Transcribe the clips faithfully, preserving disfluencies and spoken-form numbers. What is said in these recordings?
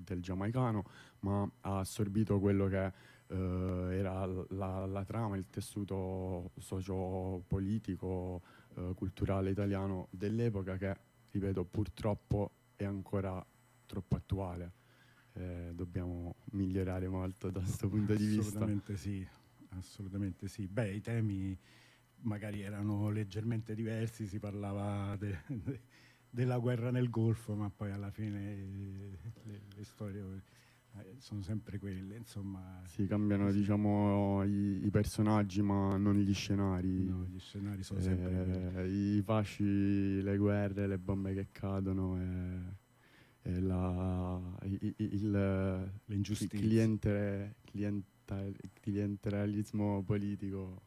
del giamaicano, ma ha assorbito quello che eh, era la, la trama, il tessuto socio-politico, eh, culturale italiano dell'epoca che, ripeto, purtroppo è ancora troppo attuale. Eh, dobbiamo migliorare molto da questo punto di vista. Assolutamente sì, assolutamente sì. Beh, i temi magari erano leggermente diversi, si parlava de, de, della guerra nel Golfo, ma poi alla fine le, le storie eh, sono sempre quelle, insomma. Si cambiano, Sì. diciamo, i, i personaggi, ma non gli scenari. No, gli scenari sono eh, sempre quelli. I fasci, le guerre, le bombe che cadono e, e la, il, il, il cliente, clienta, clientelismo politico.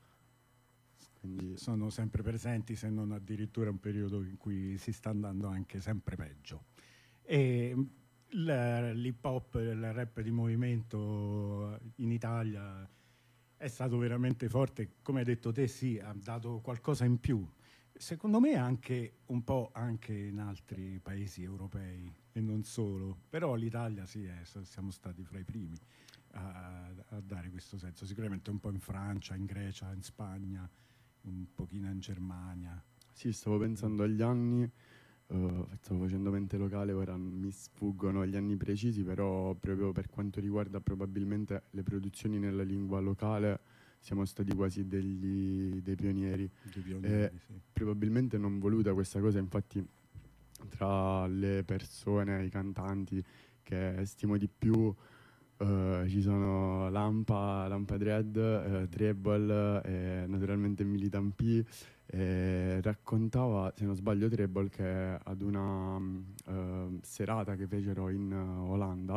Quindi sono sempre presenti, se non addirittura un periodo in cui si sta andando anche sempre peggio. E l'hip hop, il rap di movimento in Italia è stato veramente forte, come hai detto te, sì, ha dato qualcosa in più. Secondo me anche un po' anche in altri paesi europei e non solo, però l'Italia sì, è, siamo stati fra i primi a, a dare questo senso, sicuramente un po' in Francia, in Grecia, in Spagna, un pochino in Germania. Sì, stavo pensando agli anni, uh, stavo facendo mente locale, ora mi sfuggono gli anni precisi, però proprio per quanto riguarda probabilmente le produzioni nella lingua locale siamo stati quasi degli, dei pionieri. Dei pionieri e sì. Probabilmente non voluta questa cosa, infatti tra le persone, i cantanti che stimo di più Uh, ci sono Lampa, Lampa Dread, uh, Treble e naturalmente Militan P. E raccontava, se non sbaglio, Treble che ad una uh, serata che fecero in uh, Olanda,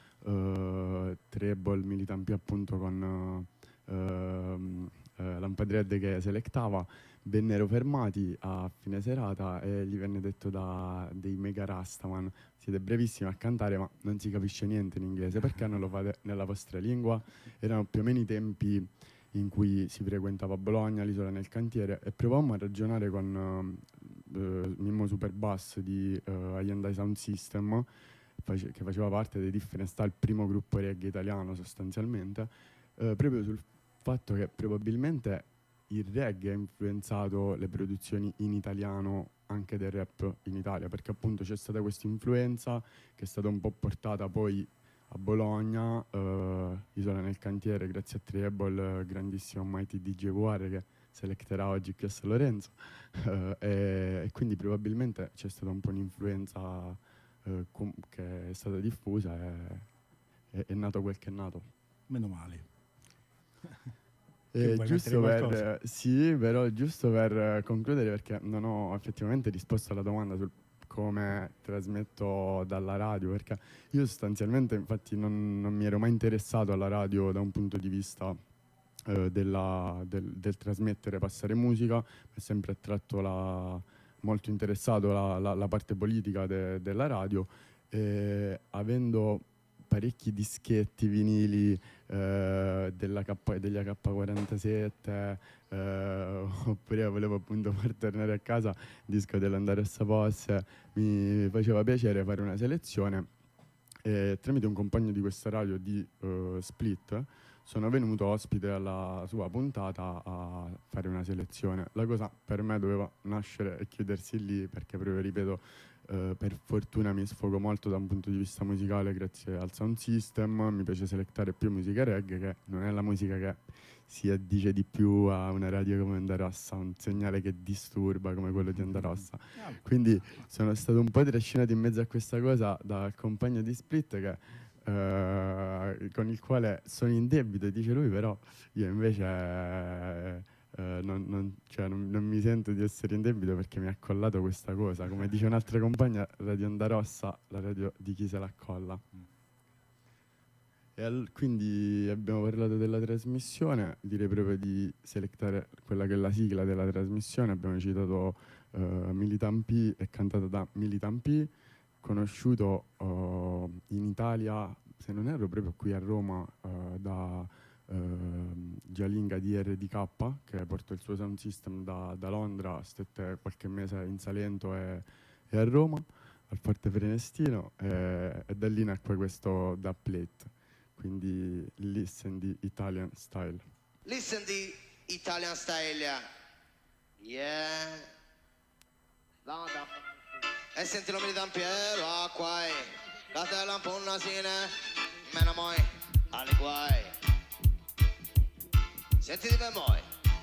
uh, Treble, Militan P appunto con uh, uh, Lampa Dread che selectava, vennero fermati a fine serata e gli venne detto da dei mega rastaman: siete brevissimi a cantare ma non si capisce niente in inglese, perché non lo fate nella vostra lingua? Erano più o meno i tempi in cui si frequentava Bologna, l'Isola nel Cantiere, e provammo a ragionare con uh, uh, Mimmo Superbass di uh, Hyundai Sound System, face- che faceva parte dei Different Style, il primo gruppo reggae italiano sostanzialmente, uh, proprio sul fatto che probabilmente il reggae ha influenzato le produzioni in italiano anche del rap in Italia, perché appunto c'è stata questa influenza che è stata un po' portata poi a Bologna, eh, Isola nel Cantiere, grazie a Treble, grandissimo Mighty D J War che selecterà oggi qui a San Lorenzo, eh, e, e quindi probabilmente c'è stata un po' un'influenza eh, com- che è stata diffusa e è, è nato quel che è nato. Meno male. Eh, giusto per, sì, però giusto per concludere, perché non ho effettivamente risposto alla domanda sul come trasmetto dalla radio, perché io sostanzialmente infatti non, non mi ero mai interessato alla radio da un punto di vista eh, della, del, del trasmettere, passare musica, mi è sempre attratto la, molto interessato la, la, la parte politica de, della radio, e avendo parecchi dischetti vinili eh, della K, degli A K quarantasette, eh, oppure volevo appunto far tornare a casa il disco dell'Andarossa Posse, mi faceva piacere fare una selezione e tramite un compagno di questa radio di uh, Split sono venuto ospite alla sua puntata a fare una selezione. La cosa per me doveva nascere e chiudersi lì, perché proprio, ripeto, Uh, per fortuna mi sfogo molto da un punto di vista musicale grazie al sound system, mi piace selectare più musica reggae, che non è la musica che si addice di più a una radio come Andarossa, un segnale che disturba come quello di Andarossa. Quindi sono stato un po' trascinato in mezzo a questa cosa dal compagno di Split che, uh, con il quale sono in debito, dice lui, però io invece... Uh, Uh, non, non, cioè non, non mi sento di essere in debito perché mi ha accollato questa cosa, come dice un'altra compagna, Radio Andarossa, la radio di chi se la accolla. E al, quindi abbiamo parlato della trasmissione, direi proprio di selectare quella che è la sigla della trasmissione. Abbiamo citato uh, Militan P, è cantata da Militan P, conosciuto uh, in Italia, se non erro proprio qui a Roma, uh, da Uh, Gialinga di R D K, che portò il suo sound system da, da Londra, stette qualche mese in Salento e, e a Roma, al Forte Prenestino e, e da lì nacque questo dub plate, quindi Listen di Italian Style. Listen di Italian Style, yeah. E senti lo mi dan piero a quai, la tela un po' nasine, meno moi, alle guai. Senti di me moi.